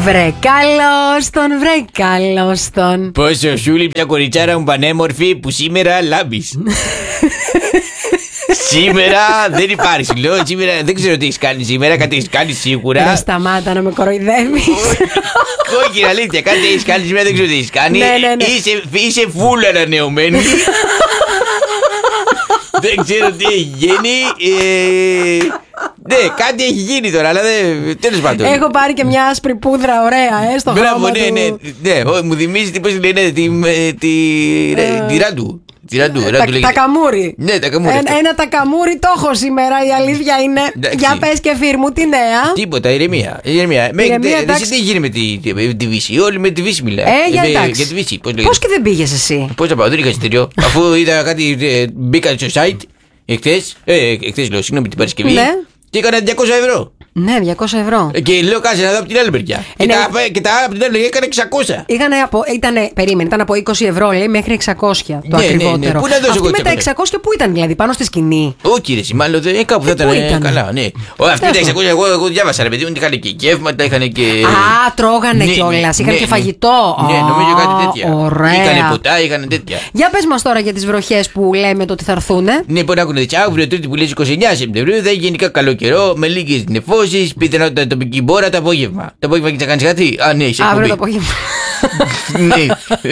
Βρε καλώς τον, βρε καλώς τον. Πόσο σούλη μια κοριτσάρα μου πανέμορφη που σήμερα λάμπεις. Σήμερα δεν υπάρχει, λέω. Σήμερα δεν ξέρω τι έχεις κάνει σήμερα. Κάτι έχεις κάνει σίγουρα. Δεν σταμάτα να με κοροϊδεύεις. Όχι, αλήθεια, κάτι έχεις κάνει σήμερα, δεν ξέρω τι έχεις κάνει. Ναι. Είσαι φούλα ανανεωμένη. Δεν ξέρω τι έχει γίνει. Ναι, κάτι έχει γίνει τώρα, αλλά τέλος πάντων. Έχω πάρει και μια άσπρη πούδρα, ωραία, στο χρώμα μπράβο, του. ναι. Μου θυμίζει πώς λένε τη ράντου. Τακαμούρι. Ναι, τακαμούρι. Ένα τακαμούρι το έχω σήμερα, η αλήθεια είναι. Για πες και φίρ τι νέα. Τίποτα, ηρεμία. Εσύ τι γίνει με τη Βύση? Όλοι με τη Βύση μιλάνε. Για τη Βύση. Πώς και δεν πήγες εσύ? Πώς θα πάω, δεν είχα εισιτήριο. Αφού είδα κάτι, μπήκα στο site εχθές λέω, συγγνώμη, την Παρασκευή. Και έκανα 200 ευρώ. Ναι, 200 ευρώ. Και λέω κάτσε να δω από την άλλη μεριά. Και τα άλλα από την άλλη μεριά έκανε 600. Ήταν από 20 ευρώ, λέει, μέχρι 600 το ακριβότερο. Πού να δώσω εγώ με τα 600 πού ήταν, δηλαδή, πάνω στη σκηνή? Όχι, ρε, μάλλον κάπου θα ήταν καλά, ναι. Αυτή τα 600 εγώ διάβασα, ρε παιδί μου, είχαν και γεύματα, είχαν και. Α, τρώγανε κιόλας, είχαν και φαγητό. Ναι, νομίζω κάτι τέτοια. Ωραία. Είχαν ποτά, είχαν τέτοια. Για πες μας τώρα για τις βροχές που λέμε το ότι θα έρθουνε. Ναι, μπορεί να έχουν δει αύριο Τρίτη που λέει 29 Σεπτεμβρίου, θα έχει γενικά καλό καιρό με λίγες νεφώσεις, πιθανότητα τοπική μπόρα το απόγευμα. Το απόγευμα και θα κάνεις κάτι? Α, ναι, σε αύριο το απόγευμα. Ναι.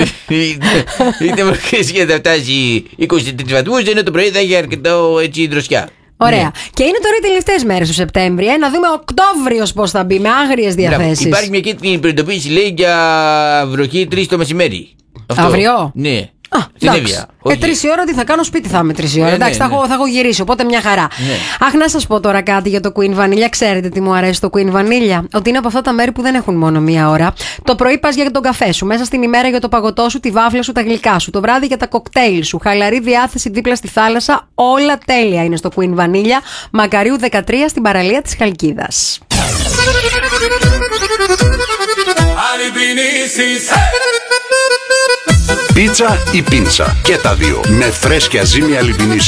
Είτε βροχές και θα φτάσει 23 βαθμούς, ενώ το πρωί θα έχει αρκετό έτσι δροσιά. Ωραία. Ναι. Και είναι τώρα οι τελευταίες μέρες του Σεπτέμβρη. Να δούμε Οκτώβριος πώς θα μπει, με άγριες διαθέσεις. Υπάρχει μια κίτρινη προειδοποίηση, λέει, για βροχή 3 το μεσημέρι. Αύριο? Ναι. Στην Εύβοια. 3 η ώρα τι θα κάνω, σπίτι θα είμαι 3 η ώρα. Εντάξει, θα έχω γυρίσει, οπότε μια χαρά. Ναι. Αχ, να σας πω τώρα κάτι για το Queen Vanilla. Ξέρετε τι μου αρέσει το Queen Vanilla? Ότι είναι από αυτά τα μέρη που δεν έχουν μόνο μία ώρα. Το πρωί πας για τον καφέ σου, μέσα στην ημέρα για το παγωτό σου, τη βάφλα σου, τα γλυκά σου. Το βράδυ για τα κοκτέιλ σου. Χαλαρή διάθεση δίπλα στη θάλασσα. Όλα τέλεια είναι στο Queen Vanilla. Μακαρίου 13 στην παραλία της Χαλκίδας. Πίτσα ή πίντσα, και τα δύο, με φρέσκια ζύμη Αλιμπινίση.